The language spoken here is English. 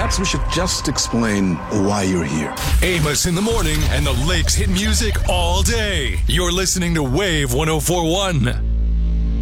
perhaps we should just explain why you're here. Amos in the morning and the Lakes hit music all day. You're listening to Wave 104.1.